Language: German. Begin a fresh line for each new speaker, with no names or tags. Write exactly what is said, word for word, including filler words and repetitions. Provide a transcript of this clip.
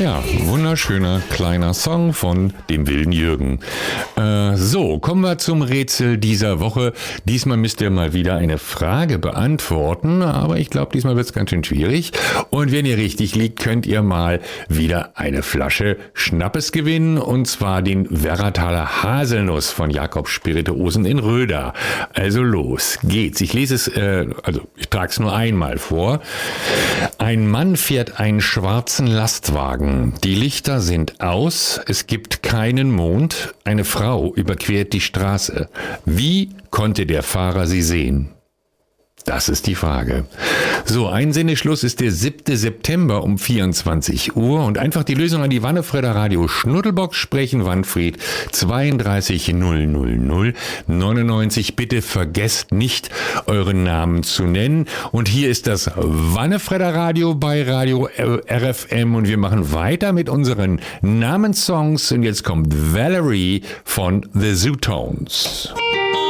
Ja, wunderschöner kleiner Song von dem wilden Jürgen. Äh, so, kommen wir zum Rätsel dieser Woche. Diesmal müsst ihr mal wieder eine Frage beantworten, aber ich glaube, diesmal wird es ganz schön schwierig. Und wenn ihr richtig liegt, könnt ihr mal wieder eine Flasche Schnappes gewinnen, und zwar den Werrataler Haselnuss von Jakob Spirituosen in Röda. Also los geht's. Ich lese es, äh, also ich trage es nur einmal vor. Ein Mann fährt einen schwarzen Lastwagen. Die Lichter sind aus, es gibt keinen Mond. Eine Frau überquert die Straße. Wie konnte der Fahrer sie sehen? Das ist die Frage. So, Einsendeschluss ist der siebter September um vierundzwanzig Uhr und einfach die Lösung an die Wannefredder Radio Schnuddelbox sprechen, Wannfried zweiunddreißig null null null neunundneunzig. Bitte vergesst nicht, euren Namen zu nennen. Und hier ist das Wannefredder Radio bei Radio R F M und wir machen weiter mit unseren Namenssongs und jetzt kommt Valerie von The Zootones.